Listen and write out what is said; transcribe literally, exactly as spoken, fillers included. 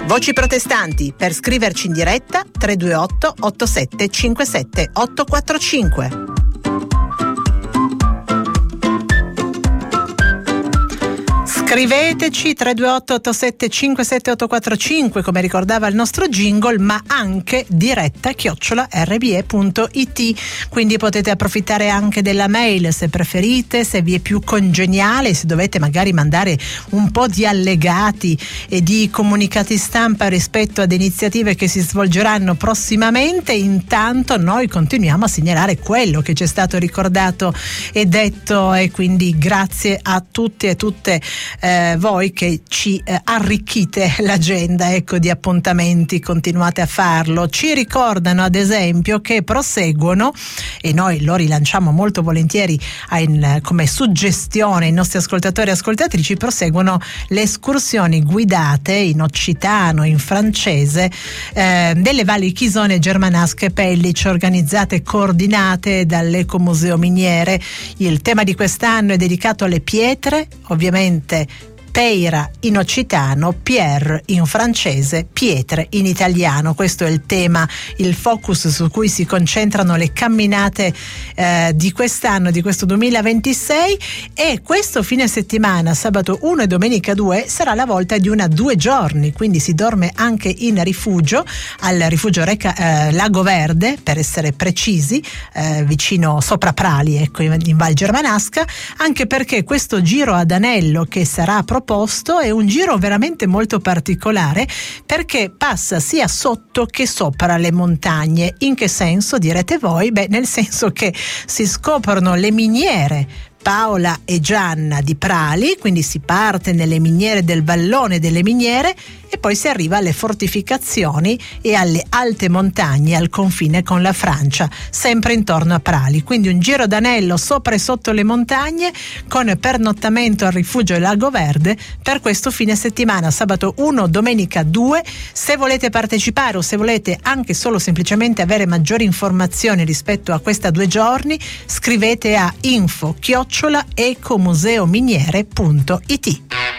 Voci protestanti, per scriverci in diretta tre due otto otto sette cinque sette otto quattro cinque. Scriveteci tre due otto otto sette cinque sette otto quattro cinque, come ricordava il nostro jingle, ma anche diretta chiocciola erre bi e punto it, quindi potete approfittare anche della mail se preferite, se vi è più congeniale, se dovete magari mandare un po' di allegati e di comunicati stampa rispetto ad iniziative che si svolgeranno prossimamente. Intanto noi continuiamo a segnalare quello che ci è stato ricordato e detto, e quindi grazie a tutti e tutte Eh, voi che ci eh, arricchite l'agenda, ecco, di appuntamenti. Continuate a farlo. Ci ricordano ad esempio che proseguono, e noi lo rilanciamo molto volentieri in, come suggestione ai nostri ascoltatori e ascoltatrici, proseguono le escursioni guidate in occitano, in francese, eh, delle valli Chisone, Germanasca e Pellice, organizzate e coordinate dall'Ecomuseo Miniere. Il tema di quest'anno è dedicato alle pietre, ovviamente Peira in occitano, pierre in francese, pietre in italiano. Questo è il tema, il focus su cui si concentrano le camminate eh, di quest'anno, di questo duemilaventisei. E questo fine settimana, sabato uno e domenica due, sarà la volta di una due giorni, quindi si dorme anche in rifugio, al rifugio Reca, eh, Lago Verde, per essere precisi, eh, vicino sopra Prali, ecco, in, in Val Germanasca, anche perché questo giro ad anello che sarà proposto è un giro veramente molto particolare, perché passa sia sotto che sopra le montagne. In che senso, direte voi? Beh, nel senso che si scoprono le miniere Paola e Gianna di Prali, quindi si parte nelle miniere del vallone delle miniere e poi si arriva alle fortificazioni e alle alte montagne al confine con la Francia, sempre intorno a Prali. Quindi un giro d'anello sopra e sotto le montagne, con pernottamento al rifugio Lago Verde per questo fine settimana, sabato uno, domenica due. Se volete partecipare o se volete anche solo semplicemente avere maggiori informazioni rispetto a questa due giorni, scrivete a info chiocciola ecomuseominiere punto it.